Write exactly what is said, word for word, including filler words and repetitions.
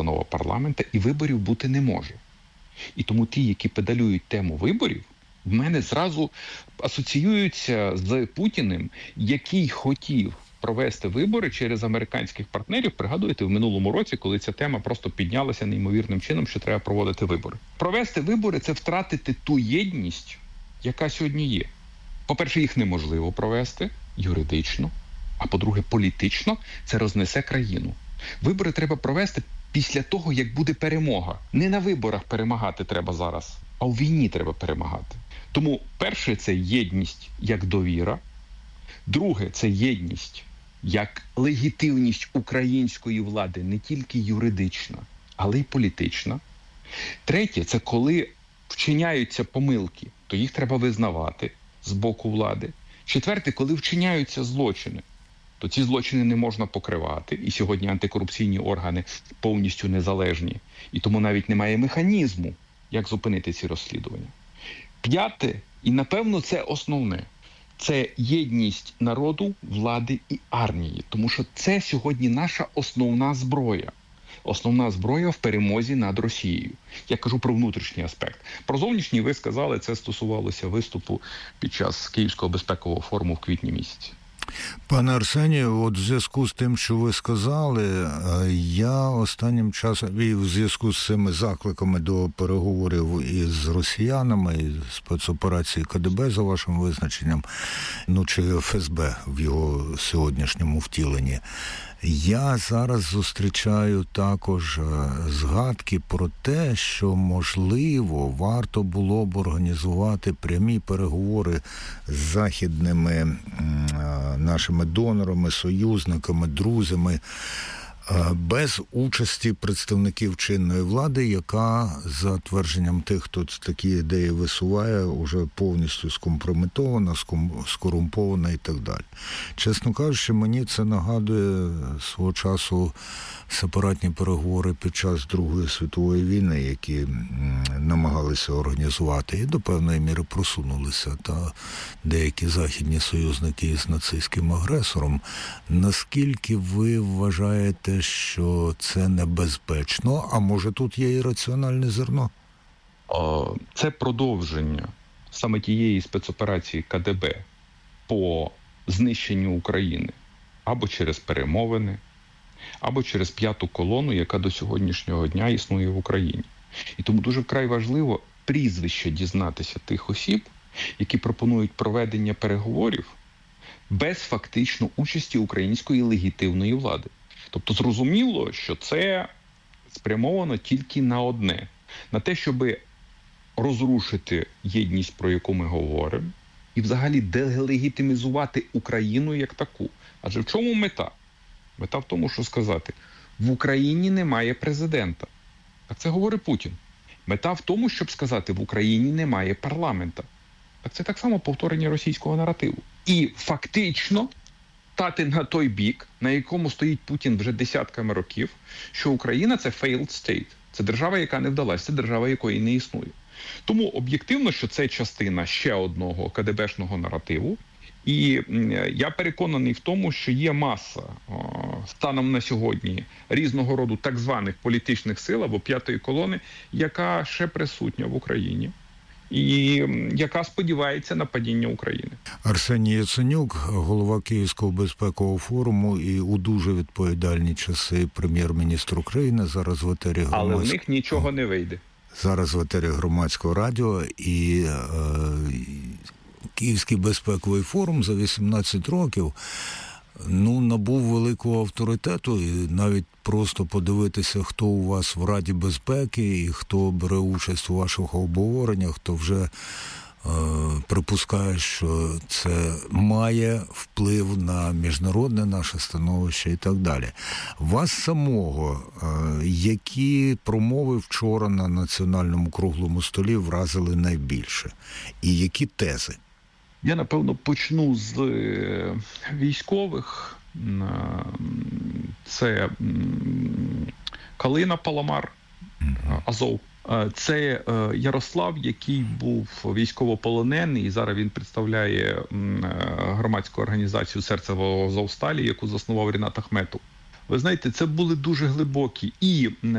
постанова парламенту, і виборів бути не може. І тому ті, які педалюють тему виборів, в мене зразу асоціюються з Путіним, який хотів провести вибори через американських партнерів. Пригадуєте, в минулому році, коли ця тема просто піднялася неймовірним чином, що треба проводити вибори. Провести вибори – це втратити ту єдність, яка сьогодні є. По-перше, їх неможливо провести юридично, а по-друге, політично це рознесе країну. Вибори треба провести після того, як буде перемога. Не на виборах перемагати треба зараз, а у війні треба перемагати. Тому перше – це єдність як довіра. Друге – це єдність як легітимність української влади, не тільки юридична, але й політична. Третє – це коли вчиняються помилки, то їх треба визнавати з боку влади. Четверте – коли вчиняються злочини, то ці злочини не можна покривати. І сьогодні антикорупційні органи повністю незалежні. І тому навіть немає механізму, як зупинити ці розслідування. П'яте, і напевно це основне, це єдність народу, влади і армії. Тому що це сьогодні наша основна зброя. Основна зброя в перемозі над Росією. Я кажу про внутрішній аспект. Про зовнішній ви сказали, це стосувалося виступу під час Київського безпекового форуму в квітні місяці. Пане Арсенію, от в зв'язку з тим, що ви сказали, я останнім часом, і в зв'язку з цими закликами до переговорів із росіянами, і спецоперації КДБ, за вашим визначенням, ну чи Ф С Б в його сьогоднішньому втіленні, я зараз зустрічаю також згадки про те, що, можливо, варто було б організувати прямі переговори з західними нашими донорами, союзниками, друзями, без участі представників чинної влади, яка, за твердженням тих, хто такі ідеї висуває, уже повністю скомпрометована, скорумпована і так далі. Чесно кажучи, мені це нагадує свого часу сепаратні переговори під час Другої світової війни, які намагалися організувати і до певної міри просунулися, та деякі західні союзники із нацистським агресором. Наскільки ви вважаєте, що це небезпечно, а може тут є і раціональне зерно? Це продовження саме тієї спецоперації Ка Де Бе по знищенню України або через перемовини, або через п'яту колону, яка до сьогоднішнього дня існує в Україні. І тому дуже вкрай важливо прізвище дізнатися тих осіб, які пропонують проведення переговорів без фактично участі української легітимної влади. Тобто зрозуміло, що це спрямовано тільки на одне. На те, щоб розрушити єдність, про яку ми говоримо, і взагалі делегітимізувати Україну як таку. Адже в чому мета? Мета в тому, що сказати, в Україні немає президента. Так це говорить Путін. Мета в тому, щоб сказати, в Україні немає парламента. Так це так само повторення російського наративу. І фактично стати на той бік, на якому стоїть Путін вже десятками років, що Україна – це failed state. Це держава, яка не вдалася, це держава, якої не існує. Тому об'єктивно, що це частина ще одного КДБшного наративу. І я переконаний в тому, що є маса станом на сьогодні різного роду так званих політичних сил або п'ятої колони, яка ще присутня в Україні і яка сподівається на падіння України. Арсеній Яценюк, голова Київського безпекового форуму і у дуже відповідальні часи прем'єр-міністр України, зараз в етері громадського... Але в них нічого не вийде. Зараз в етері Громадського радіо і... Е... Київський безпековий форум за вісімнадцять років ну, набув великого авторитету, і навіть просто подивитися, хто у вас в Раді безпеки і хто бере участь у ваших обговореннях, хто вже е, припускає, що це має вплив на міжнародне наше становище і так далі. Вас самого, е, які промови вчора на національному круглому столі вразили найбільше? І які тези? Я, напевно, почну з військових. Це Калина Паламар, Азов. Це Ярослав, який був військовополонений, і зараз він представляє громадську організацію «Серце в Азовсталі», яку заснував Рінат Ахметов. Ви знаєте, це були дуже глибокі і